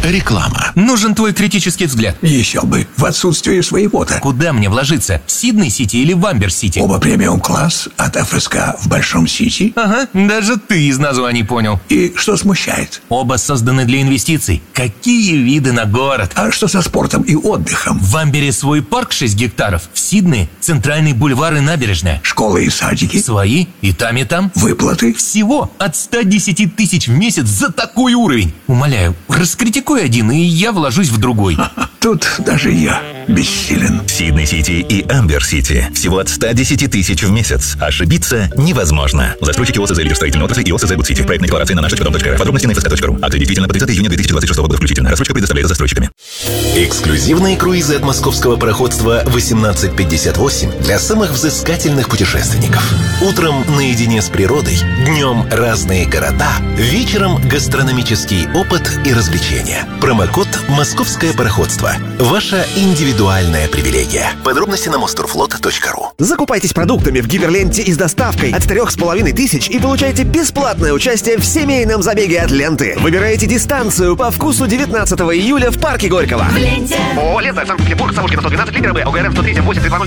Реклама. Нужен твой критический взгляд. Еще бы, в отсутствие своего-то. Куда мне вложиться? В Сидней-Сити или в Амбер-Сити? Оба премиум-класс от ФСК в Большом Сити. Ага, даже ты из названий понял. И что смущает? Оба созданы для инвестиций. Какие виды на город? А что со спортом и отдыхом? В Амбере свой парк 6 гектаров. В Сиднее центральный бульвар и набережная. Школы и садики? Свои и там, и там. Выплаты? Всего от 110 тысяч в месяц за такой уровень. Умоляю, раскритикуй один, и я вложусь в другой. Тут даже я бессилен. Сидней-Сити и Амбер-Сити. Всего от 110 тысяч в месяц. Ошибиться невозможно. Застройщики ОСЗ «Лидер строительной отрасли» и ОСЗ «Гудсити». Проектная декларация на nаш.com.ru. Подробности на fsk.ru. Акции действительно по 30 июня 2026 года включительно. Рассрочка предоставляется застройщиками. Эксклюзивные круизы от московского пароходства 1858 для самых взыскательных путешественников. Утром наедине с природой, днем разные города, вечером гастрономический опыт и развлечения. Промокод «Московское пароходство». Ваша индивидуальная привилегия. Подробности на mosturflot.ru. Закупайтесь продуктами в Гиперленте и с доставкой от 3500 и получайте бесплатное участие в семейном забеге от ленты. Выбирайте дистанцию по вкусу 19 июля в парке Горького. В ленте. ООО «Лента», Санкт-Петербург, Савушкина, 112, литр Б, ОГРН 103, 78,